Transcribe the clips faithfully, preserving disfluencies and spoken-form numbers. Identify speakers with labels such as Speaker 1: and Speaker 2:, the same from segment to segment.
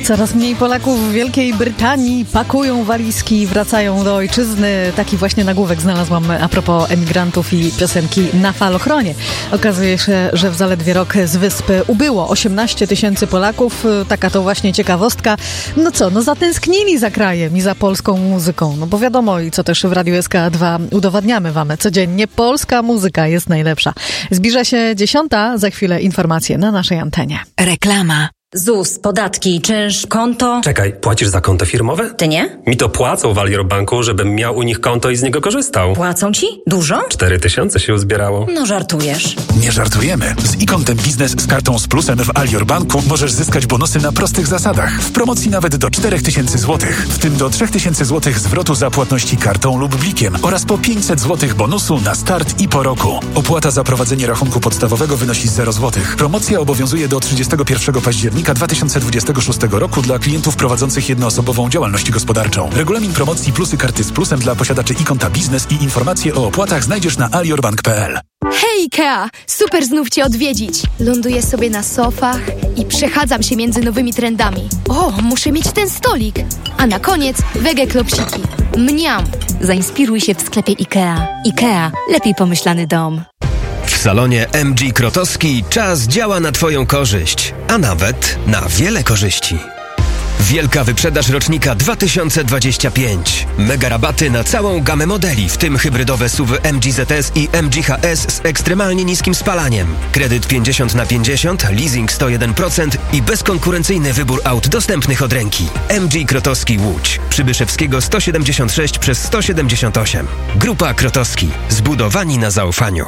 Speaker 1: Coraz mniej Polaków w Wielkiej Brytanii pakują walizki i wracają do ojczyzny. Taki właśnie nagłówek znalazłam a propos emigrantów i piosenki na falochronie. Okazuje się, że w zaledwie rok z wyspy ubyło osiemnaście tysięcy Polaków. Taka to właśnie ciekawostka. No co, no zatęsknili za krajem i za polską muzyką. No bo wiadomo, i co też w Radiu S K dwa udowadniamy wam codziennie, polska muzyka jest najlepsza. Zbliża się dziesiąta, za chwilę informacje na naszej antenie.
Speaker 2: Reklama. Z U S, podatki, czynsz, konto.
Speaker 3: Czekaj, płacisz za konto firmowe?
Speaker 2: Ty nie?
Speaker 3: Mi to płacą w Alior Banku, żebym miał u nich konto i z niego korzystał.
Speaker 2: Płacą ci? Dużo?
Speaker 3: Cztery tysiące się uzbierało.
Speaker 2: No żartujesz.
Speaker 4: Nie żartujemy. Z iKontem Biznes z kartą z plusem w Alior Banku możesz zyskać bonusy na prostych zasadach. W promocji nawet do cztery tysiące złotych, w tym do trzy tysiące złotych zwrotu za płatności kartą lub blikiem oraz po pięćset złotych bonusu na start i po roku. Opłata za prowadzenie rachunku podstawowego wynosi zero złotych. Promocja obowiązuje do trzydziestego pierwszego października dwa tysiące dwudziestego szóstego roku dla klientów prowadzących jednoosobową działalność gospodarczą. Regulamin promocji plusy karty z plusem dla posiadaczy iKonta Biznes i informacje o opłatach znajdziesz na aliorbank kropka p l.
Speaker 5: Hej Ikea! Super znów Cię odwiedzić. Ląduję sobie na sofach i przechadzam się między nowymi trendami. O, muszę mieć ten stolik. A na koniec wege klopsiki. Mniam!
Speaker 6: Zainspiruj się w sklepie Ikea. Ikea. Lepiej pomyślany dom.
Speaker 7: W salonie M G Krotowski czas działa na Twoją korzyść, a nawet na wiele korzyści. Wielka wyprzedaż rocznika dwa tysiące dwudziesty piąty. Mega rabaty na całą gamę modeli, w tym hybrydowe S U V M G Z S i M G H S z ekstremalnie niskim spalaniem. Kredyt pięćdziesiąt na pięćdziesiąt, leasing sto jeden procent i bezkonkurencyjny wybór aut dostępnych od ręki. M G Krotowski Łódź. Przybyszewskiego sto siedemdziesiąt sześć przez sto siedemdziesiąt osiem. Grupa Krotowski. Zbudowani na zaufaniu.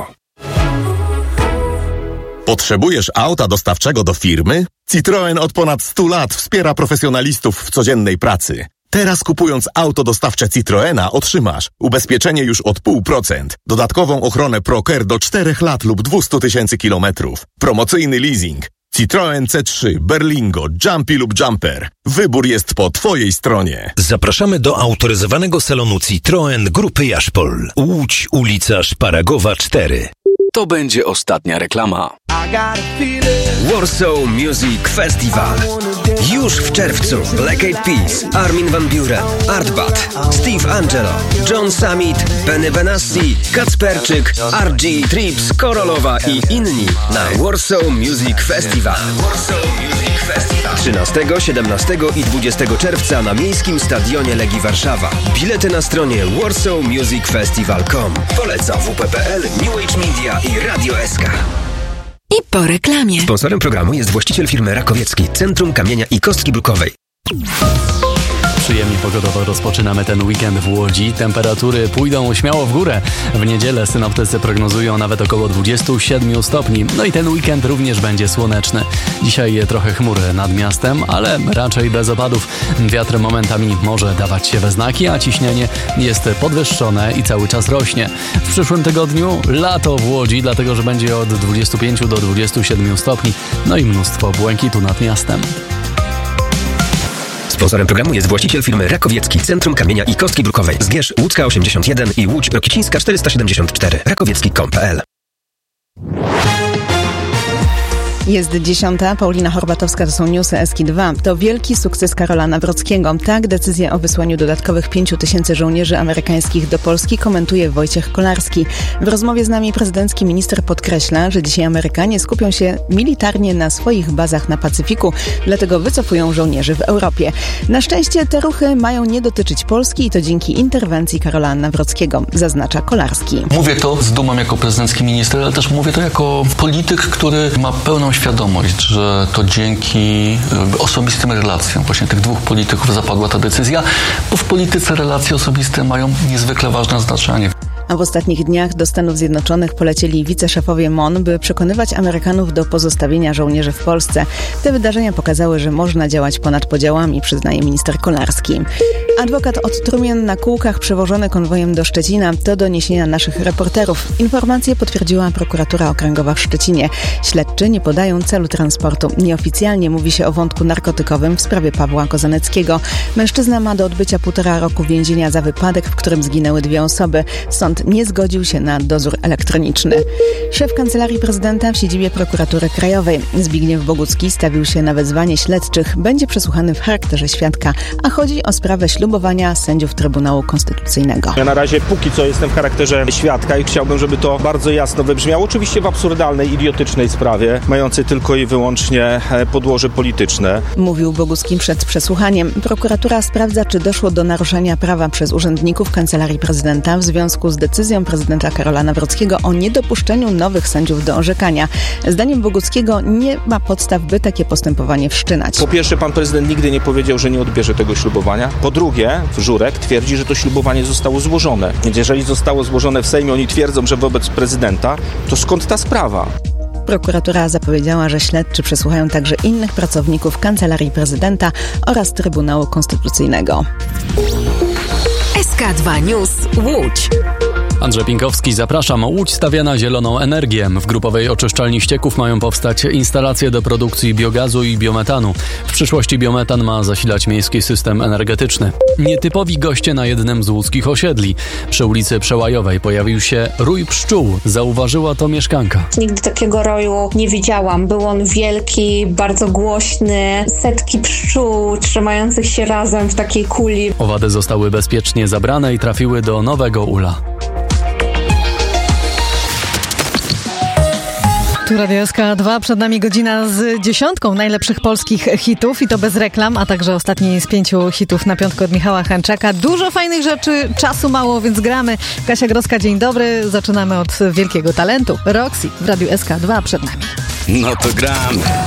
Speaker 8: Potrzebujesz auta dostawczego do firmy? Citroen od ponad stu lat wspiera profesjonalistów w codziennej pracy. Teraz kupując auto dostawcze Citroena otrzymasz ubezpieczenie już od zero przecinek pięć procent, dodatkową ochronę ProCare do czterech lat lub dwieście tysięcy kilometrów, promocyjny leasing. Citroen C trzy, Berlingo, Jumpy lub Jumper. Wybór jest po Twojej stronie.
Speaker 9: Zapraszamy do autoryzowanego salonu Citroen Grupy Jaszpol. Łódź, ulica Szparagowa cztery.
Speaker 10: To będzie ostatnia reklama.
Speaker 7: Warsaw Music Festival. Już w czerwcu Black Eyed Peas, Armin van Buuren, Artbat, Steve Angelo, John Summit, Benny Benassi, Kacperczyk, R G, Trips, Korolowa i inni na Warsaw Music Festival. trzynastego, siedemnastego i dwudziestego czerwca na Miejskim Stadionie Legii Warszawa. Bilety na stronie warsaw music festival kropka com. Poleca W P P L, New Age Media i Radio S K.
Speaker 2: I po reklamie.
Speaker 7: Sponsorem programu jest właściciel firmy Rakowiecki, Centrum Kamienia i Kostki Brukowej.
Speaker 11: Przyjemnie pogodowo rozpoczynamy ten weekend w Łodzi. Temperatury pójdą śmiało w górę. W niedzielę synoptycy prognozują nawet około dwudziestu siedmiu stopni. No i ten weekend również będzie słoneczny. Dzisiaj trochę chmur nad miastem, ale raczej bez opadów. Wiatr momentami może dawać się we znaki, a ciśnienie jest podwyższone i cały czas rośnie. W przyszłym tygodniu lato w Łodzi, dlatego że będzie od dwudziestu pięciu do dwudziestu siedmiu stopni. No i mnóstwo błękitu nad miastem.
Speaker 7: Sponsorem programu jest właściciel firmy Rakowiecki, Centrum Kamienia i Kostki Brukowej. Zgierz Łódzka osiemdziesiąt jeden i Łódź Rokicińska czterysta siedemdziesiąt cztery. rakowiecki kropka com kropka p l.
Speaker 12: Jest dziesiąta, Paulina Horbatowska, to są newsy S K dwa. To wielki sukces Karola Nawrockiego. Tak, decyzję o wysłaniu dodatkowych pięciu tysięcy żołnierzy amerykańskich do Polski komentuje Wojciech Kolarski. W rozmowie z nami prezydencki minister podkreśla, że dzisiaj Amerykanie skupią się militarnie na swoich bazach na Pacyfiku, dlatego wycofują żołnierzy w Europie. Na szczęście te ruchy mają nie dotyczyć Polski i to dzięki interwencji Karola Nawrockiego, zaznacza Kolarski.
Speaker 13: Mówię to z dumą jako prezydencki minister, ale też mówię to jako polityk, który ma pełną świadomość, że to dzięki osobistym relacjom właśnie tych dwóch polityków zapadła ta decyzja, bo w polityce relacje osobiste mają niezwykle ważne znaczenie.
Speaker 12: A w ostatnich dniach do Stanów Zjednoczonych polecieli wiceszefowie M O N, by przekonywać Amerykanów do pozostawienia żołnierzy w Polsce. Te wydarzenia pokazały, że można działać ponad podziałami, przyznaje minister Kolarski. Adwokat od trumien na kółkach przewożony konwojem do Szczecina to doniesienia naszych reporterów. Informacje potwierdziła prokuratura okręgowa w Szczecinie. Śledczy nie podają celu transportu. Nieoficjalnie mówi się o wątku narkotykowym w sprawie Pawła Kozaneckiego. Mężczyzna ma do odbycia półtora roku więzienia za wypadek, w którym zginęły dwie osoby. Sąd sąd nie zgodził się na dozór elektroniczny. Szef Kancelarii Prezydenta w siedzibie Prokuratury Krajowej Zbigniew Bogucki stawił się na wezwanie śledczych. Będzie przesłuchany w charakterze świadka, a chodzi o sprawę ślubowania sędziów Trybunału Konstytucyjnego.
Speaker 14: Ja na razie póki co jestem w charakterze świadka i chciałbym, żeby to bardzo jasno wybrzmiało. Oczywiście w absurdalnej, idiotycznej sprawie, mającej tylko i wyłącznie podłoże polityczne.
Speaker 12: Mówił Bogucki przed przesłuchaniem. Prokuratura sprawdza, czy doszło do naruszenia prawa przez urzędników Kancelarii Prezydenta w związku z decyzją prezydenta Karola Nawrockiego o niedopuszczeniu nowych sędziów do orzekania. Zdaniem Boguckiego nie ma podstaw, by takie postępowanie wszczynać.
Speaker 14: Po pierwsze, pan prezydent nigdy nie powiedział, że nie odbierze tego ślubowania. Po drugie, Żurek twierdzi, że to ślubowanie zostało złożone. Więc jeżeli zostało złożone w Sejmie, oni twierdzą, że wobec prezydenta, to skąd ta sprawa?
Speaker 12: Prokuratura zapowiedziała, że śledczy przesłuchają także innych pracowników Kancelarii Prezydenta oraz Trybunału Konstytucyjnego.
Speaker 2: S K dwa News Łódź.
Speaker 11: Andrzej Pinkowski, zapraszam. Łódź stawia na zieloną energię. W grupowej oczyszczalni ścieków mają powstać instalacje do produkcji biogazu i biometanu. W przyszłości biometan ma zasilać miejski system energetyczny. Nietypowi goście na jednym z łódzkich osiedli. Przy ulicy Przełajowej pojawił się rój pszczół. Zauważyła to mieszkanka.
Speaker 15: Nigdy takiego roju nie widziałam. Był on wielki, bardzo głośny. Setki pszczół trzymających się razem w takiej kuli.
Speaker 11: Owady zostały bezpiecznie zabrane i trafiły do nowego ula.
Speaker 1: Tu Radio S K dwa, przed nami godzina z dziesiątką najlepszych polskich hitów i to bez reklam, a także ostatni z pięciu hitów na piątkę od Michała Hanczaka. Dużo fajnych rzeczy, czasu mało, więc gramy. Kasia Groska, dzień dobry. Zaczynamy od wielkiego talentu. Roxy w Radiu S K dwa przed nami.
Speaker 10: No to gramy.